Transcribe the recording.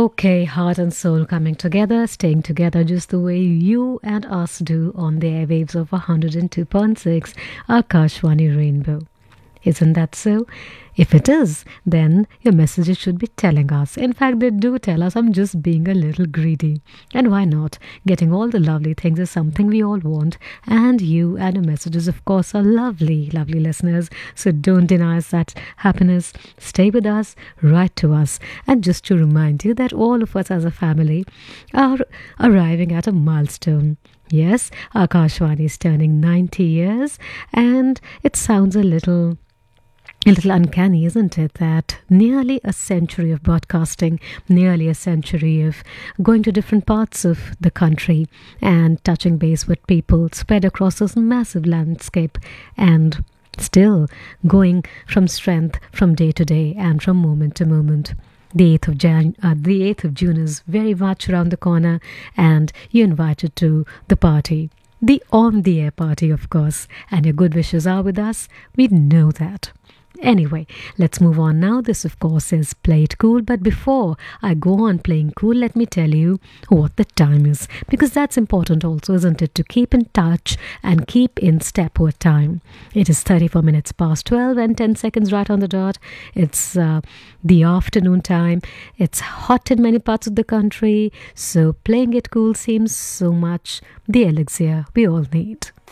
Okay, heart and soul coming together, staying together just the way you and us do on the airwaves of 102.6 Akashwani Rainbow. Isn't that so? If it is, then your messages should be telling us. In fact, they do tell us. I'm just being a little greedy. And why not? Getting all the lovely things is something we all want. And you and your messages, of course, are lovely, lovely listeners. So don't deny us that happiness. Stay with us, write to us. And just to remind you that all of us as a family are arriving at a milestone. Yes, Akashwani is turning 90 years, and it sounds a little uncanny, isn't it, that nearly a century of broadcasting, nearly a century of going to different parts of the country and touching base with people spread across this massive landscape, and still going from strength from day to day and from moment to moment. The 8th of June is very much around the corner, and you're invited to the party. The on the air party, of course, and your good wishes are with us. We know that. Anyway, let's move on now. This, of course, is Play It Cool. But before I go on playing cool, let me tell you what the time is. Because that's important also, isn't it? To keep in touch and keep in step with time. It is 34 minutes past 12 and 10 seconds right on the dot. It's the afternoon time. It's hot in many parts of the country. So playing it cool seems so much the elixir we all need.